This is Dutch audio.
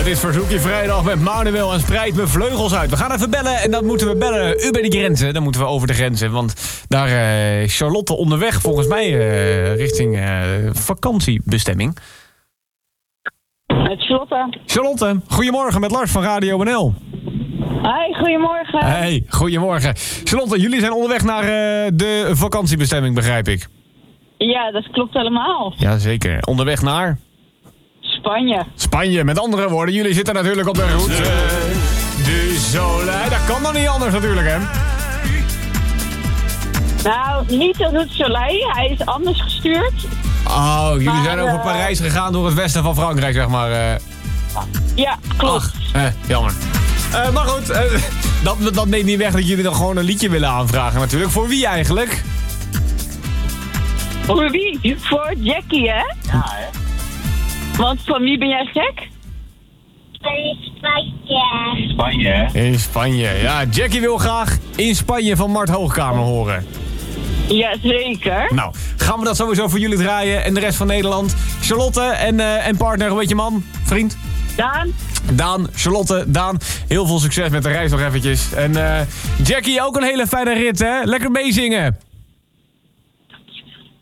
is Verzoekje Vrijdag met Manuel en Spreid mijn vleugels uit. We gaan even bellen en dan moeten we bellen u bij die grenzen. Dan moeten we over de grenzen, want daar is Charlotte onderweg volgens mij richting vakantiebestemming. Met Charlotte. Charlotte, goedemorgen met Lars van Radio NL. Hoi, goedemorgen. Hey, goedemorgen. Charlotte, jullie zijn onderweg naar de vakantiebestemming, begrijp ik. Ja, dat klopt helemaal. Jazeker. Onderweg naar? Spanje. Spanje, met andere woorden. Jullie zitten natuurlijk op de route du Soleil. Dat kan dan niet anders natuurlijk, hè? Nou, niet de route Soleil. Hij is anders gestuurd. Oh, jullie zijn over Parijs gegaan door het westen van Frankrijk, zeg maar. Ja, klopt. Ach, jammer. Maar goed, dat neemt niet weg dat jullie dan gewoon een liedje willen aanvragen natuurlijk. Voor wie eigenlijk? Voor wie? Voor Jackie, hè? Ja, hè? Want van wie ben jij gek? Spanje. Spanje, hè? In Spanje, ja. Jackie wil graag In Spanje van Mart Hoogkamer horen. Jazeker. Nou, gaan we dat sowieso voor jullie draaien en de rest van Nederland. Charlotte en partner, hoe heet je man? Vriend? Daan, Charlotte, Daan. Heel veel succes met de reis nog eventjes. En Jackie, ook een hele fijne rit, hè? Lekker meezingen.